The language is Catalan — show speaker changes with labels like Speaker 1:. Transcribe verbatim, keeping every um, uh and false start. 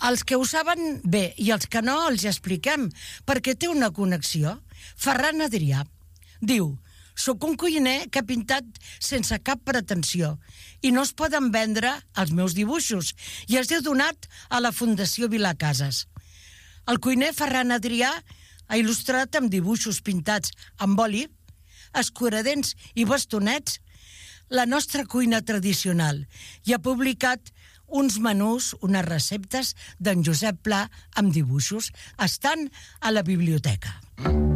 Speaker 1: Els que ho saben bé i els que no els expliquem, perquè té una connexió. Ferran Adrià diu: soc un cuiner que ha pintat sense cap pretensió i no es poden vendre els meus dibuixos i els he donat a la Fundació Vilacases. El cuiner Ferran Adrià ha il·lustrat amb dibuixos pintats amb oli, escuradents i bastonets la nostra cuina tradicional i ha publicat uns menús, unes receptes d'en Josep Pla amb dibuixos. Estan a la biblioteca.